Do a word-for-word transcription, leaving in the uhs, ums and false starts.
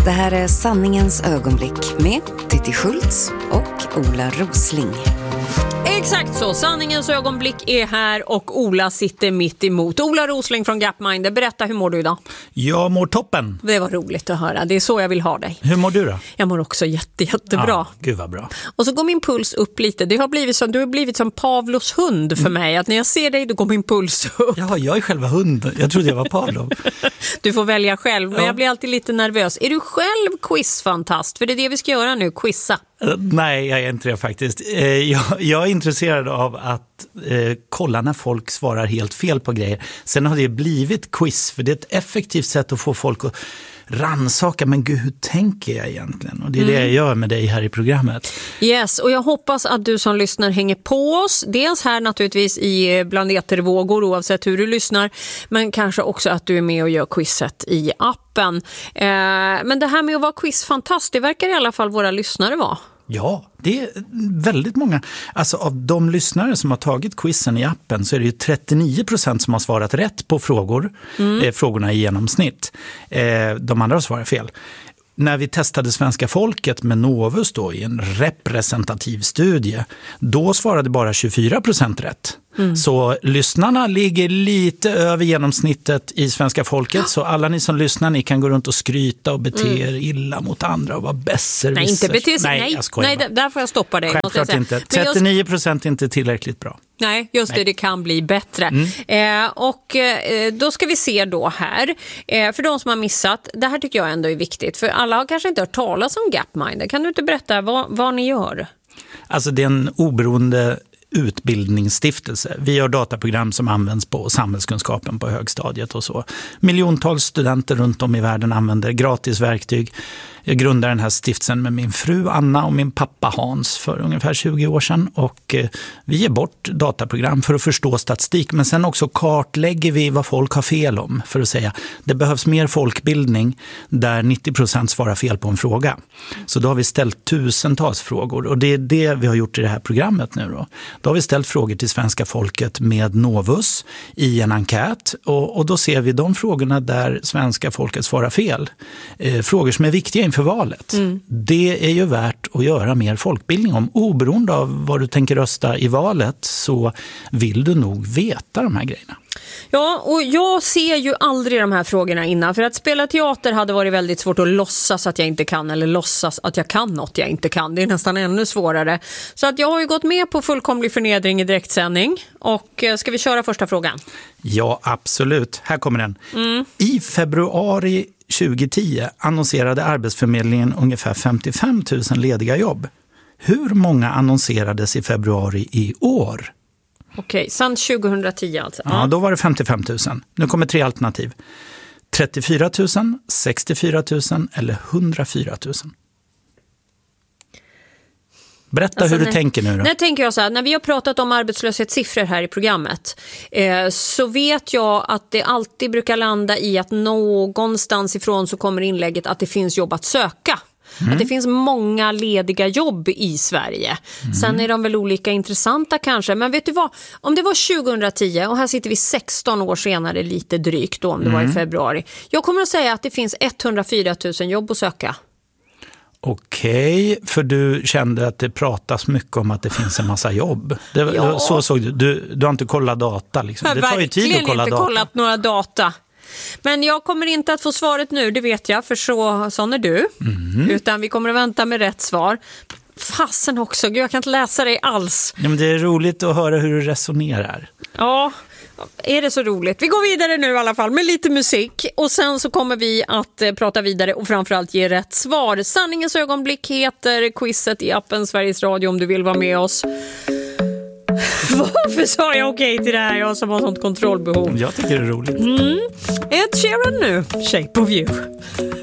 Det här är Sanningens ögonblick med Titti Schultz och Ola Rosling. Exakt så, Sanningens ögonblick är här och Ola sitter mitt emot. Ola Rosling från Gapminder, berätta, hur mår du idag? Jag mår toppen. Det var roligt att höra, det är så jag vill ha dig. Hur mår du då? Jag mår också jätte, jättebra. Ja, gud vad bra. Och så går min puls upp lite. Det har blivit som, du har blivit som Pavlos hund för mig. Att när jag ser dig, då går min puls upp. Ja, jag är själva hunden. Jag trodde jag var Pavlov. Du får välja själv, men ja. Jag blir alltid lite nervös. Är du själv quizfantast? För det är det vi ska göra nu, quizza. Nej, jag är inte det faktiskt. Jag, jag är intresserad av att eh, kolla när folk svarar helt fel på grejer. Sen har det blivit quiz, för det är ett effektivt sätt att få folk att ransaka. Men gud, hur tänker jag egentligen? Och det är mm. det jag gör med dig här i programmet. Yes, och jag hoppas att du som lyssnar hänger på oss. Dels här naturligtvis i bland etervågor, oavsett hur du lyssnar. Men kanske också att du är med och gör quizet i appen. Eh, men det här med att vara quizfantast, det verkar i alla fall våra lyssnare vara. Ja, det är väldigt många. Alltså av de lyssnare som har tagit quizen i appen så är det ju trettionio procent som har svarat rätt på frågor. Mm. Eh, frågorna i genomsnitt. Eh, de andra har svarat fel. När vi testade svenska folket med Novus då i en representativ studie, då svarade bara tjugofyra procent rätt. Mm. Så lyssnarna ligger lite över genomsnittet i svenska folket. Ja. Så alla ni som lyssnar, ni kan gå runt och skryta och bete er mm. illa mot andra och vara besserwisser. Nej, inte bete sig. Nej, nej, nej, där får jag stoppa dig. Självklart inte. trettionio procent är inte tillräckligt bra. Nej, just nej. det, det kan bli bättre. Mm. Eh, och eh, då ska vi se då här. Eh, för de som har missat, det här tycker jag ändå är viktigt. För alla har kanske inte hört talas om Gapminder. Kan du inte berätta vad, vad ni gör? Alltså det är en oberoende utbildningsstiftelse. Vi gör dataprogram som används på samhällskunskapen på högstadiet och så. Miljontals studenter runt om i världen använder gratis verktyg. Jag grundade den här stiftelsen med min fru Anna och min pappa Hans för ungefär tjugo år sedan. Och vi ger bort dataprogram för att förstå statistik, men sen också kartlägger vi vad folk har fel om. För att säga, det behövs mer folkbildning där nittio procent svarar fel på en fråga. Så då har vi ställt tusentals frågor, och det är det vi har gjort i det här programmet nu då. Då har vi ställt frågor till svenska folket med Novus i en enkät, och, och då ser vi de frågorna där svenska folket svarar fel. Eh, frågor som är viktiga inför valet. Mm. Det är ju värt att göra mer folkbildning om. Oberoende av vad du tänker rösta i valet så vill du nog veta de här grejerna. Ja, och jag ser ju aldrig de här frågorna innan. För att spela teater hade varit väldigt svårt att låtsas att jag inte kan, eller låtsas att jag kan något jag inte kan. Det är nästan ännu svårare. Så att jag har ju gått med på fullkomlig förnedring i direktsändning. Och ska vi köra första frågan? Ja, absolut. Här kommer den. Mm. I februari tjugohundratio annonserade Arbetsförmedlingen ungefär femtiofem tusen lediga jobb. Hur många annonserades i februari i år? Okej, sen tjugohundratio alltså. Ja, då var det femtiofem tusen. Nu kommer tre alternativ. trettiofyra tusen, sextiofyra tusen eller hundrafyra tusen. Berätta alltså, hur du när, tänker nu då. När tänker jag så här, när vi har pratat om arbetslöshetssiffror här i programmet eh, så vet jag att det alltid brukar landa i att någonstans ifrån så kommer inlägget att det finns jobb att söka. Mm. Att det finns många lediga jobb i Sverige. Mm. Sen är de väl olika intressanta kanske. Men vet du vad? Om det var tjugohundratio och här sitter vi sexton år senare lite drygt då, om det mm. var i februari. Jag kommer att säga att det finns etthundrafyra tusen jobb att söka. Okej, för du kände att det pratas mycket om att det finns en massa jobb. Det, ja. Så såg du. du. Du har inte kollat data liksom. Jag det tar ju tid att kolla inte data. kollat några data. Men jag kommer inte att få svaret nu, det vet jag, för så, sån är du. Mm. Utan vi kommer att vänta med rätt svar. Fasen också, jag kan inte läsa dig alls. Ja, men det är roligt att höra hur du resonerar. Ja, är det så roligt? Vi går vidare nu i alla fall med lite musik. Och sen så kommer vi att eh, prata vidare och framförallt ge rätt svar. Sanningens ögonblick heter quizet i appen Sveriges Radio om du vill vara med oss. Varför sa jag okej till det här? Jag som har sånt kontrollbehov. Jag tycker det är roligt. Mm. Ed Sheeran nu, Shape of You.